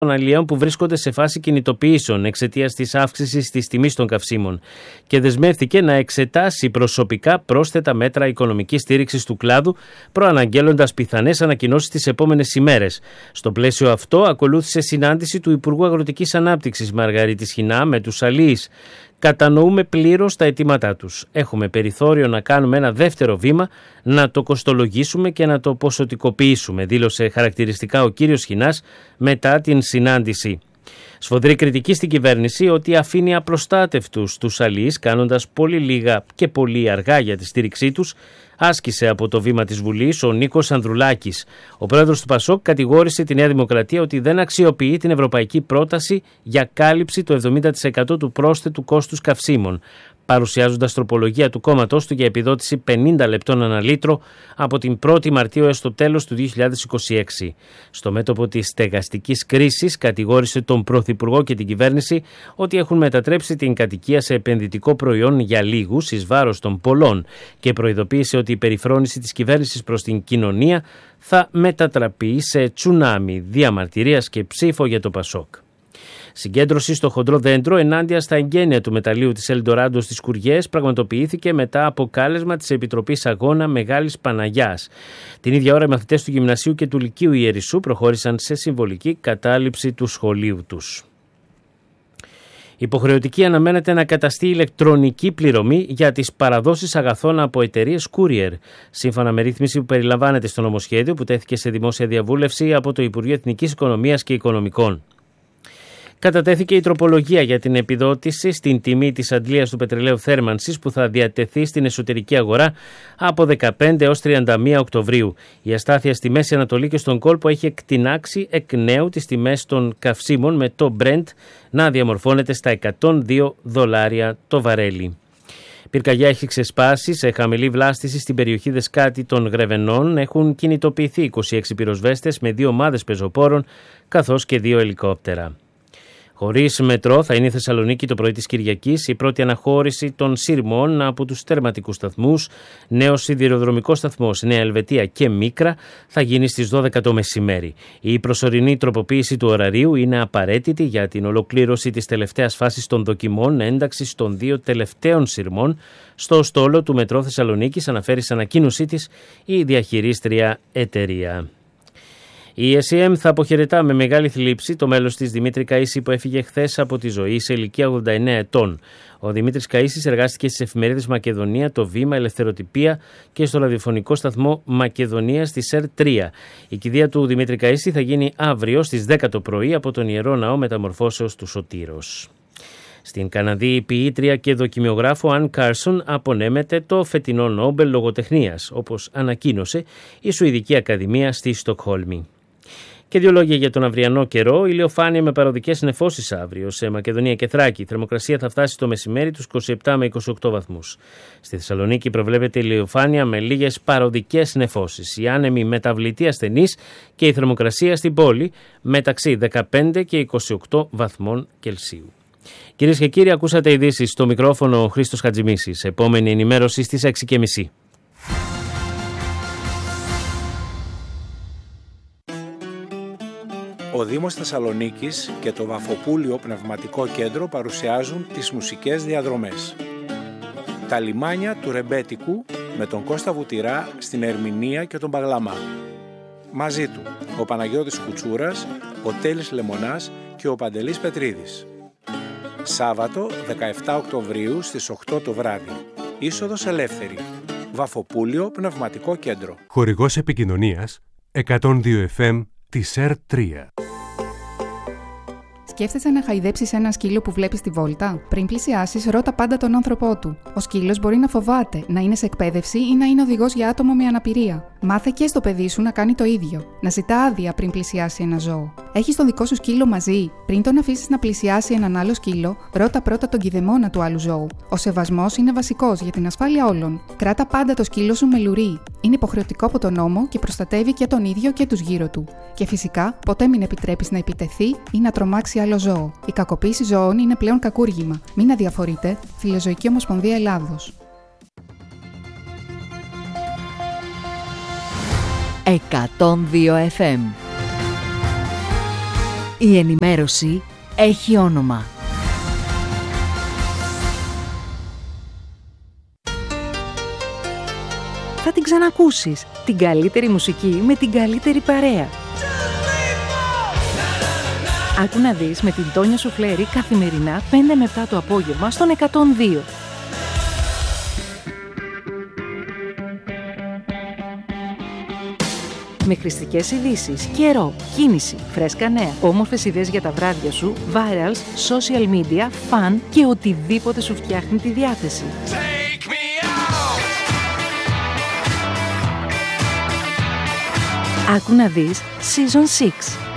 των αλλιέων που βρίσκονται σε φάση κινητοποιήσεων εξαιτίας της αύξησης της τιμής των καυσίμων και δεσμεύτηκε να εξετάσει προσωπικά πρόσθετα μέτρα οικονομικής στήριξης του κλάδου, προαναγγέλλοντας πιθανές ανακοινώσεις τις επόμενες ημέρες. Στο πλαίσιο αυτό, ακολούθησε συνάντηση του Υπουργού Αγροτικής Ανάπτυξης Μαργαρίτης Χινά με τους αλλοίς. Κατανοούμε πλήρως τα αιτήματά τους. Έχουμε περιθώριο να κάνουμε ένα δεύτερο βήμα, να το κοστολογήσουμε και να το ποσοτικοποιήσουμε, δήλωσε χαρακτηριστικά ο κύριος Χινάς μετά την συνάντηση. Σφοδρή κριτική στην κυβέρνηση ότι αφήνει απροστάτευτους τους αλλοίς, κάνοντας πολύ λίγα και πολύ αργά για τη στήριξή τους, άσκησε από το βήμα της Βουλής ο Νίκος Ανδρουλάκης. Ο πρόεδρος του ΠΑΣΟΚ κατηγόρησε τη Νέα Δημοκρατία ότι δεν αξιοποιεί την ευρωπαϊκή πρόταση για κάλυψη το 70% του πρόσθετου κόστους καυσίμων, παρουσιάζοντας τροπολογία του κόμματός του για επιδότηση 50 λεπτών ανά λίτρο από την 1η Μαρτίου έως το τέλος του 2026. Στο μέτωπο της στεγαστικής κρίσης κατηγόρησε τον Πρωθυπουργό και την κυβέρνηση ότι έχουν μετατρέψει την κατοικία σε επενδυτικό προϊόν για λίγους εις βάρος των πολλών και προειδοποίησε ότι η περιφρόνηση της κυβέρνησης προς την κοινωνία θα μετατραπεί σε τσουνάμι διαμαρτυρίας και ψήφο για το ΠΑΣΟΚ. Συγκέντρωση στο χοντρό δέντρο ενάντια στα εγγένεια του μεταλλείου της Ελντοράντο στις Κουριές πραγματοποιήθηκε μετά από κάλεσμα της Επιτροπής Αγώνα Μεγάλης Παναγιάς. Την ίδια ώρα οι μαθητές του Γυμνασίου και του Λυκείου Ιερισσού προχώρησαν σε συμβολική κατάληψη του σχολείου τους. Υποχρεωτική αναμένεται να καταστεί ηλεκτρονική πληρωμή για τις παραδόσεις αγαθών από εταιρείες courier, σύμφωνα με ρύθμιση που περιλαμβάνεται στο νομοσχέδιο που τέθηκε σε δημόσια διαβούλευση από το Υπουργείο Εθνικής Οικονομίας και Οικονομικών. Κατατέθηκε η τροπολογία για την επιδότηση στην τιμή της αντλίας του πετρελαίου θέρμανσης που θα διατεθεί στην εσωτερική αγορά από 15 έως 31 Οκτωβρίου. Η αστάθεια στη Μέση Ανατολή και στον κόλπο έχει εκτινάξει εκ νέου τις τιμές των καυσίμων με το Brent να διαμορφώνεται στα $102 το βαρέλι. Πυρκαγιά έχει ξεσπάσει σε χαμηλή βλάστηση στην περιοχή Δεσκάτη των Γρεβενών. Έχουν κινητοποιηθεί 26 πυροσβέστες με 2 ομάδες πεζοπόρων καθώς και 2 ελικόπτερα. Χωρίς μετρό θα είναι η Θεσσαλονίκη το πρωί της Κυριακής. Η πρώτη αναχώρηση των σειρμών από τους τερματικούς σταθμούς, νέος σιδηροδρομικός σταθμός Νέα Ελβετία και Μίκρα θα γίνει στις 12 το μεσημέρι. Η προσωρινή τροποποίηση του ωραρίου είναι απαραίτητη για την ολοκλήρωση της τελευταίας φάσης των δοκιμών ένταξης των 2 τελευταίων σειρμών στο στόλο του Μετρό Θεσσαλονίκης, αναφέρει σε ανακοίνωσή της η διαχειρίστρια εταιρεία. Η ΕΣΥΕΜ θα αποχαιρετά με μεγάλη θλίψη το μέλος της Δημήτρη Καΐση που έφυγε χθες από τη ζωή σε ηλικία 89 ετών. Ο Δημήτρης Καΐσης εργάστηκε στις εφημερίδες Μακεδονία, το Βήμα, Ελευθεροτυπία και στο ραδιοφωνικό σταθμό Μακεδονία στη ΣΕΡ3. Η κηδεία του Δημήτρη Καΐση θα γίνει αύριο στις 10 το πρωί από τον Ιερό Ναό Μεταμορφώσεως του Σωτήρος. Στην Καναδή ποιήτρια και δοκιμιογράφο Αν Κάρσον απονέμεται το φετινό Νόμπελ Λογοτεχνίας, όπως ανακοίνωσε η Σουηδική Ακαδημία στη Στοκχόλμη. Και 2 λόγια για τον αυριανό καιρό. Ηλιοφάνεια με παροδικές νεφώσεις αύριο σε Μακεδονία και Θράκη. Η θερμοκρασία θα φτάσει το μεσημέρι τους 27 με 28 βαθμούς. Στη Θεσσαλονίκη προβλέπεται ηλιοφάνεια με λίγες παροδικές νεφώσεις. Η άνεμη μεταβλητή ασθενής και η θερμοκρασία στην πόλη μεταξύ 15 και 28 βαθμών Κελσίου. Κυρίες και κύριοι, ακούσατε ειδήσεις στο μικρόφωνο Χρήστος Χατζημίσης. Επόμενη ενημέρωση στις 6:30. Ο Δήμος Θεσσαλονίκης και το Βαφοπούλιο Πνευματικό Κέντρο παρουσιάζουν τις μουσικές διαδρομές. Τα λιμάνια του Ρεμπέτικου με τον Κώστα Βουτυρά στην Ερμηνεία και τον Παγλαμά. Μαζί του ο Παναγιώτης Κουτσούρας, ο Τέλης Λεμονάς και ο Παντελής Πετρίδης. Σάββατο 17 Οκτωβρίου στις 8 το βράδυ. Είσοδος ελεύθερη. Βαφοπούλιο Πνευματικό Κέντρο. Χορηγός επικοινωνίας 102 FM της ΣΕΡ3. Σκέφτεσαι να χαϊδέψεις ένα σκύλο που βλέπεις στη βόλτα? Πριν πλησιάσεις, ρώτα πάντα τον άνθρωπό του. Ο σκύλος μπορεί να φοβάται, να είναι σε εκπαίδευση ή να είναι οδηγός για άτομο με αναπηρία. Μάθε και στο παιδί σου να κάνει το ίδιο. Να ζητά άδεια πριν πλησιάσει ένα ζώο. Έχεις τον δικό σου σκύλο μαζί? Πριν τον αφήσεις να πλησιάσει έναν άλλο σκύλο, ρώτα πρώτα τον κηδεμόνα του άλλου ζώου. Ο σεβασμός είναι βασικός για την ασφάλεια όλων. Κράτα πάντα το σκύλο σου με λουρί. Είναι υποχρεωτικό από τον νόμο και προστατεύει και τον ίδιο και τους γύρω του. Και φυσικά, ποτέ μην επιτρέπεις να επιτεθεί ή να τρομάξει άλλο ζώο. Η κακοποίηση ζώων είναι πλέον κακούργημα. Μην αδιαφορείτε. Φιλοζωική Ομοσπονδία Ελλάδος. 102 FM. Η ενημέρωση έχει όνομα. Θα την ξανακούσεις. Την καλύτερη μουσική με την καλύτερη παρέα. Άκου να δεις με την Τόνια Σουφλέρη καθημερινά 5 με 7 το απόγευμα στον 102. Με χρηστικές ειδήσεις, καιρό, κίνηση, φρέσκα νέα, όμορφες ιδέες για τα βράδια σου, virals, social media, fun και οτιδήποτε σου φτιάχνει τη διάθεση. Άκου να δεις Season 6.